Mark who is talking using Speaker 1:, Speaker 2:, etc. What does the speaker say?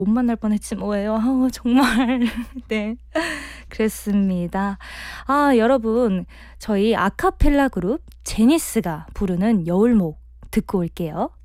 Speaker 1: 못 만날 뻔했지 뭐예요. 아우 정말 네. 그랬습니다. 여러분 저희 아카펠라 그룹 제니스가 부르는 여울목 듣고 올게요.